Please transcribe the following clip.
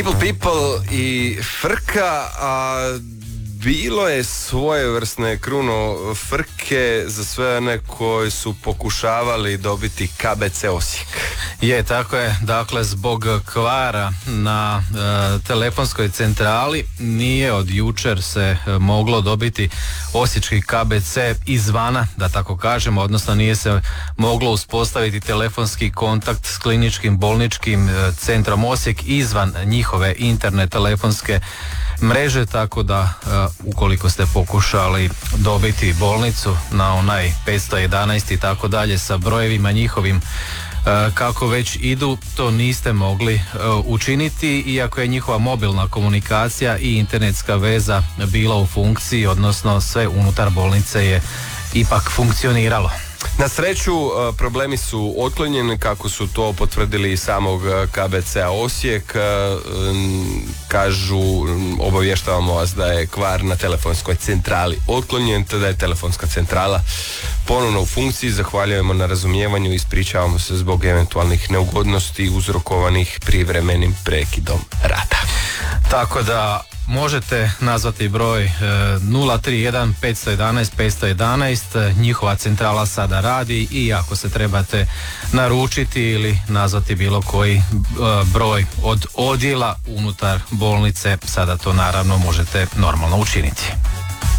Nipple People i frka, a bilo je svojevrsne kruno frke za sve one koji su pokušavali dobiti KBC Osijek. Je, tako je. Dakle, zbog kvara na telefonskoj centrali nije od jučer se moglo dobiti osječki KBC izvana, da tako kažemo, odnosno nije se moglo uspostaviti telefonski kontakt s kliničkim bolničkim centrom Osijek izvan njihove internet telefonske mreže, tako da ukoliko ste pokušali dobiti bolnicu na onaj 511 i tako dalje sa brojevima njihovim kako već idu, to niste mogli učiniti, iako je njihova mobilna komunikacija i internetska veza bila u funkciji, odnosno sve unutar bolnice je ipak funkcioniralo. Na sreću problemi su otklonjeni, kako su to potvrdili i samog KBC-a Osijek. Kažu, obavještavamo vas da je kvar na telefonskoj centrali otklonjen, te da je telefonska centrala ponovno u funkciji. Zahvaljujemo na razumijevanju i ispričavamo se zbog eventualnih neugodnosti uzrokovanih privremenim prekidom rada. Tako da možete nazvati broj 031 511 511, njihova centrala sada radi i ako se trebate naručiti ili nazvati bilo koji broj od odjela unutar bolnice, sada to naravno možete normalno učiniti.